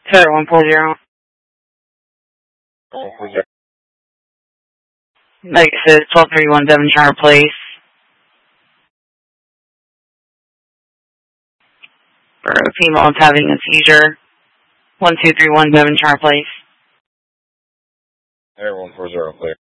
Center 140. 140. Like it says, 1231 Devonshire Place. For a female is having a seizure. 1231 Devonshire Place. Center 140, clear.